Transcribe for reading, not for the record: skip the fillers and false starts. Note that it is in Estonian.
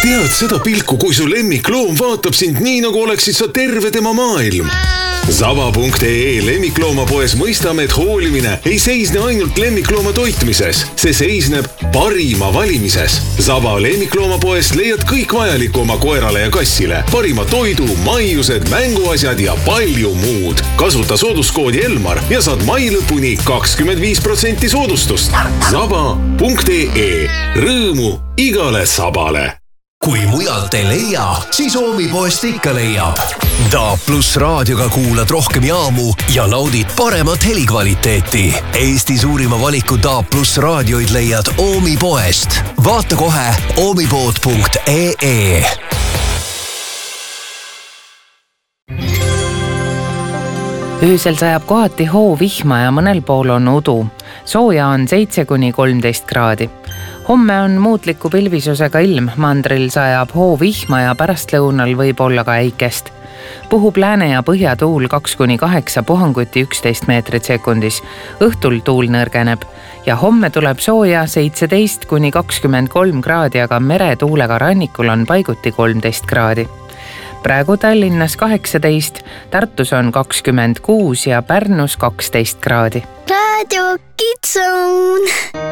Tead seda pilku, kui su lemmikloom vaatab sind nii, nagu oleksid sa terve tema maailm. Saba.ee lemmikloomapoes mõistame, et hoolimine ei seisne ainult lemmiklooma toitmises. See seisneb parima valimises. Saba lemmikloomapoes leiad kõik vajaliku oma koerale ja kassile. Parima toidu, maiused, mänguasjad ja palju muud. Kasuta sooduskoodi Elmar ja saad mai lõpuni 25% soodustust. Saba.ee. Rõõmu igale sabale. Kui mujalt ei leia, siis Oomipoest ikka leiab. DAB+ raadioga kuulad rohkem jaamu ja naudid paremat helikvaliteeti. Eesti suurima valiku DAB+ raadioid leiad Oomipoest. Vaata kohe oomipood.ee. Öösel sajab kohati hoovihma ja mõnel pool on udu. Sooja on 7–13 kraadi. Homme on muutliku pilvisusega ilm, mandril sajab hoovihma ja pärastlõunal võib olla ka äikest. Puhub lääne ja põhjatuul 2–8 puhanguti 11 meetrit sekundis. Õhtul tuul nõrgeneb ja homme tuleb sooja 17–23 kraadi, aga meretuulega rannikul on paiguti 13 kraadi. Praegu Tallinnas 18, Tartus on 26 ja Pärnus 12 kraadi. Radio Kids Zone.